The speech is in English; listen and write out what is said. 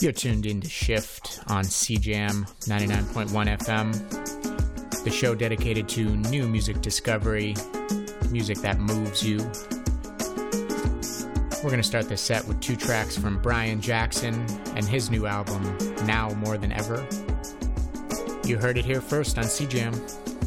You're tuned into Shift on CJAM 99.1 FM, the show dedicated to new music discovery, music that moves you. We're going to start this set with 2 tracks from Brian Jackson and his new album, Now More Than Ever. You heard it here first on CJAM.